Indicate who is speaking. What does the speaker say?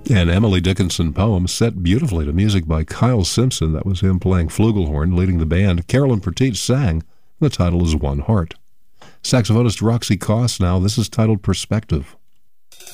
Speaker 1: An Emily Dickinson poem set beautifully to music by Kyle Simpson. That was him playing flugelhorn, leading the band. Carolyn Petit sang. The title is One Heart. Saxophonist Roxy Coss now. This is titled Perspective.